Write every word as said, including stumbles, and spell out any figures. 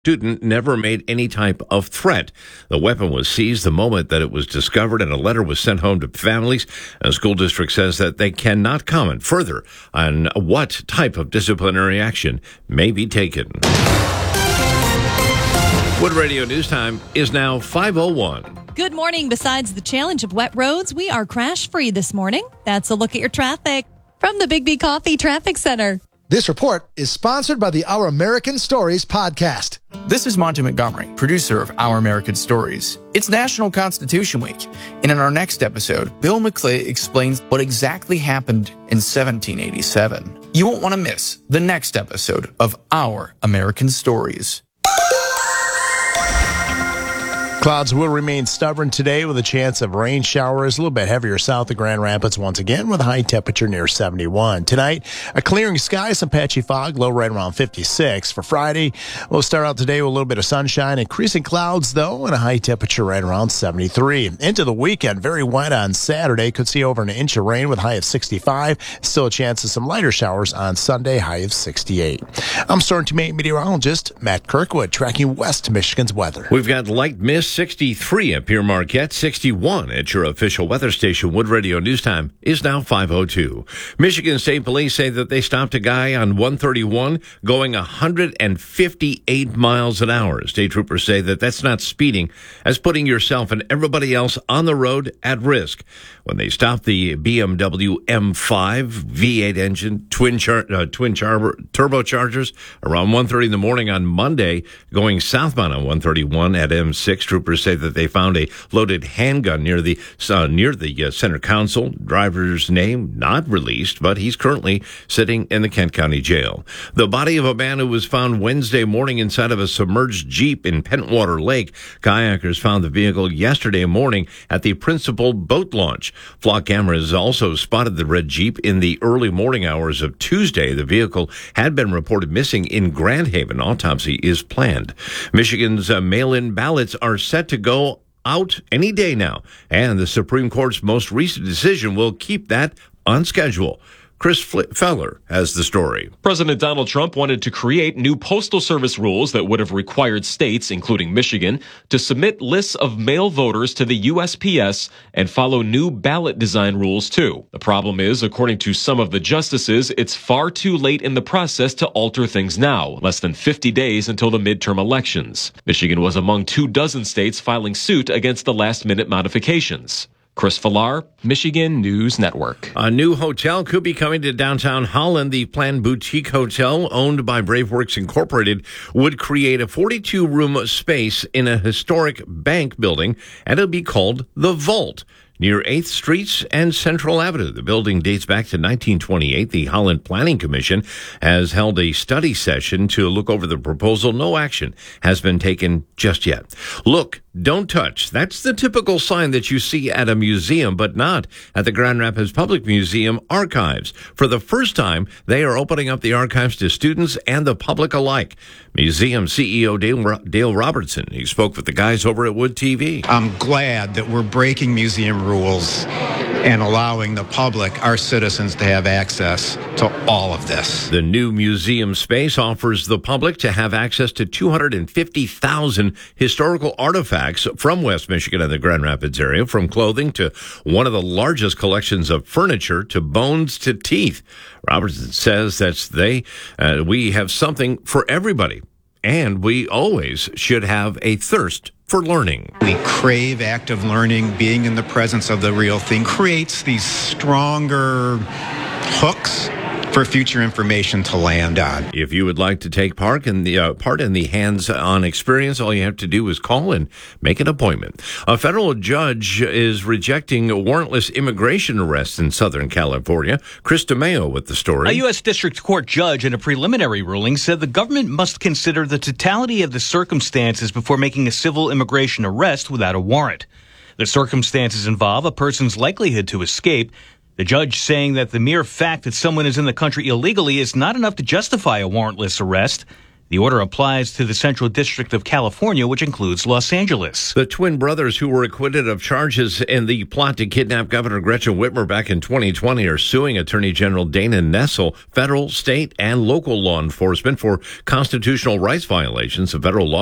student never made any type of threat. The weapon was seized the moment that it was discovered, and a letter was sent home to families. The school district says that they cannot comment further on what type of disciplinary action may be taken. Wood Radio News Time is now five oh one. Good morning. Besides the challenge of wet roads, we are crash-free this morning. That's a look at your traffic from the Big B Coffee Traffic Center. This report is sponsored by the Our American Stories podcast. This is Monty Montgomery, producer of Our American Stories. It's National Constitution Week, and in our next episode, Bill McClay explains what exactly happened in seventeen eighty-seven. You won't want to miss the next episode of Our American Stories. Clouds will remain stubborn today with a chance of rain showers, a little bit heavier south of Grand Rapids once again with a high temperature near seventy-one. Tonight, a clearing sky, some patchy fog, low right around fifty-six. For Friday, we'll start out today with a little bit of sunshine, increasing clouds though, and a high temperature right around seventy-three. Into the weekend, very wet on Saturday. Could see over an inch of rain with a high of sixty-five. Still a chance of some lighter showers on Sunday, high of sixty-eight. I'm Storm Team eight meteorologist Matt Kirkwood, tracking West Michigan's weather. We've got light mist. sixty-three at Pierre Marquette, sixty-one at your official weather station. Wood Radio News Time is now five oh two. Michigan State Police say that they stopped a guy on one thirty-one going one hundred fifty-eight miles an hour. State troopers say that that's not speeding, as putting yourself and everybody else on the road at risk. When they stopped the B M W M five V eight engine twin char- uh, twin char- turbochargers around one thirty in the morning on Monday, going southbound on one thirty-one at M six, troopers say that they found a loaded handgun near the uh, near the uh, center console. Driver's name not released, but he's currently sitting in the Kent County Jail. The body of a man who was found Wednesday morning inside of a submerged Jeep in Pentwater Lake. Kayakers found the vehicle yesterday morning at the principal boat launch. Flock cameras also spotted the red Jeep in the early morning hours of Tuesday. The vehicle had been reported missing in Grand Haven. Autopsy is planned. Michigan's uh, mail-in ballots are set to go out any day now, and the Supreme Court's most recent decision will keep that on schedule. Chris Feller has the story. President Donald Trump wanted to create new Postal Service rules that would have required states, including Michigan, to submit lists of mail voters to the U S P S and follow new ballot design rules, too. The problem is, according to some of the justices, it's far too late in the process to alter things now, less than fifty days until the midterm elections. Michigan was among two dozen states filing suit against the last-minute modifications. Chris Villar, Michigan News Network. A new hotel could be coming to downtown Holland. The planned boutique hotel, owned by BraveWorks Incorporated, would create a forty-two room space in a historic bank building, and it'll be called The Vault, near eighth Street and Central Avenue. The building dates back to nineteen twenty-eight. The Holland Planning Commission has held a study session to look over the proposal. No action has been taken just yet. Look, don't touch. That's the typical sign that you see at a museum, but not at the Grand Rapids Public Museum Archives. For the first time, they are opening up the archives to students and the public alike. Museum C E O Dale, Dale Robertson, he spoke with the guys over at Wood T V. I'm glad that we're breaking museum rules and allowing the public, our citizens, to have access to all of this. The new museum space offers the public to have access to two hundred fifty thousand historical artifacts from West Michigan and the Grand Rapids area, from clothing to one of the largest collections of furniture to bones to teeth. Robertson says that they, uh, we have something for everybody, and we always should have a thirst for learning. We crave active learning. Being in the presence of the real thing creates these stronger hooks for future information to land on. If you would like to take part in the uh, part in the hands-on experience, all you have to do is call and make an appointment. A federal judge is rejecting warrantless immigration arrests in Southern California. Chris DeMeo with the story. A U S District Court judge in a preliminary ruling said the government must consider the totality of the circumstances before making a civil immigration arrest without a warrant. The circumstances involve a person's likelihood to escape. The judge saying that the mere fact that someone is in the country illegally is not enough to justify a warrantless arrest. The order applies to the Central District of California, which includes Los Angeles. The twin brothers who were acquitted of charges in the plot to kidnap Governor Gretchen Whitmer back in twenty twenty are suing Attorney General Dana Nessel, federal, state, and local law enforcement for constitutional rights violations. A federal law